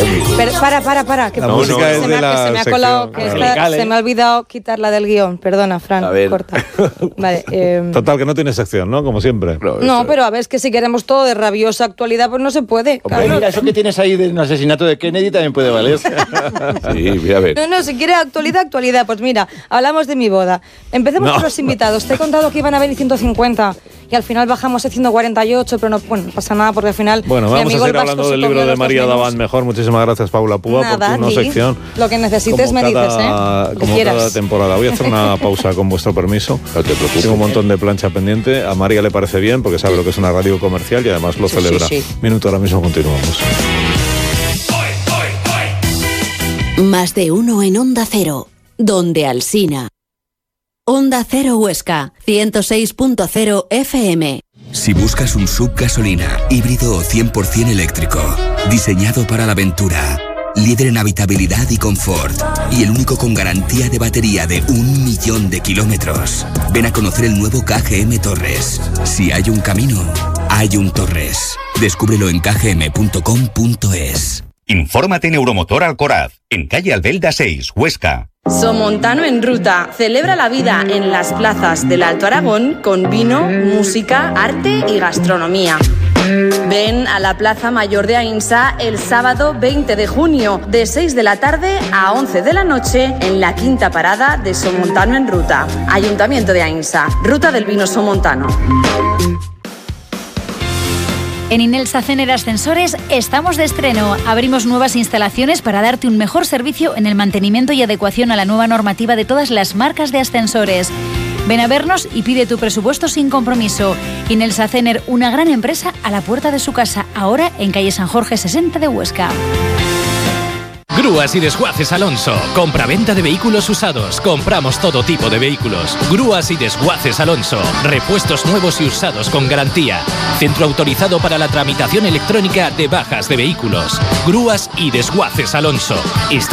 Pero para. Que La música es de la se me ha colado, se me ha olvidado quitarla del guión. Perdona, Fran, corta. Vale. Total, que no tiene sección, ¿no? Como siempre. No, pero a ver, es que si queremos todo de rabiosa actualidad, pues no se puede. Hombre, mira, eso que tienes ahí del asesinato de Kennedy también puede valer. Sí, voy a ver. No, si quiere actualidad. Pues mira, hablamos de mi boda. Empecemos por los invitados. Te he contado que iban a venir 150 y al final bajamos a 148, pero no pasa nada porque al final... Bueno, vamos a seguir hablando del libro de María Davant mejor. Muchísimas gracias, Paula Púa, por tu no sección. Lo que necesites me dices, como cada temporada. Voy a hacer una pausa con vuestro permiso. No te preocupes. Tengo un montón de plancha pendiente. A María le parece bien porque sabe lo que es una radio comercial y además lo celebra. Sí. Minuto, ahora mismo continuamos. Más de uno en Onda Cero, donde Alsina. Onda Cero Huesca, 106.0 FM. Si buscas un SUV gasolina, híbrido o 100% eléctrico, diseñado para la aventura, líder en habitabilidad y confort, y el único con garantía de batería de 1.000.000 de kilómetros, ven a conocer el nuevo KGM Torres. Si hay un camino, hay un Torres. Descúbrelo en kgm.com.es. Infórmate en Euromotor Alcoraz, en calle Albelda 6, Huesca. Somontano en Ruta celebra la vida en las plazas del Alto Aragón con vino, música, arte y gastronomía. Ven a la Plaza Mayor de Ainsa el sábado 20 de junio de 6 de la tarde a 11 de la noche en la quinta parada de Somontano en Ruta. Ayuntamiento de Ainsa, Ruta del Vino Somontano. En Inels Acener Ascensores estamos de estreno. Abrimos nuevas instalaciones para darte un mejor servicio en el mantenimiento y adecuación a la nueva normativa de todas las marcas de ascensores. Ven a vernos y pide tu presupuesto sin compromiso. Inels Acener, una gran empresa a la puerta de su casa, ahora en calle San Jorge 60 de Huesca. Grúas y Desguaces Alonso. Compra-venta de vehículos usados. Compramos todo tipo de vehículos. Grúas y Desguaces Alonso. Repuestos nuevos y usados con garantía. Centro autorizado para la tramitación electrónica de bajas de vehículos. Grúas y Desguaces Alonso.